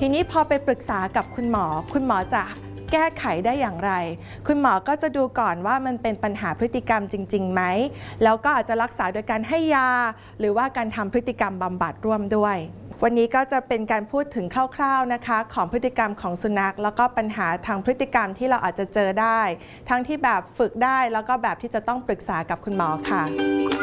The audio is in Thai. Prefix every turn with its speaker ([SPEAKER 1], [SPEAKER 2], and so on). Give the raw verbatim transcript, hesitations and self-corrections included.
[SPEAKER 1] ทีนี้พอไปปรึกษากับคุณหมอคุณหมอจะแก้ไขได้อย่างไรคุณหมอก็จะดูก่อนว่ามันเป็นปัญหาพฤติกรรมจริงๆไหมแล้วก็อาจจะรักษาโดยการให้ยาหรือว่าการทำพฤติกรรมบำบัดร่วมด้วยวันนี้ก็จะเป็นการพูดถึงคร่าวๆนะคะของพฤติกรรมของสุนัขแล้วก็ปัญหาทางพฤติกรรมที่เราอาจจะเจอได้ทั้งที่แบบฝึกได้แล้วก็แบบที่จะต้องปรึกษากับคุณหมอค่ะ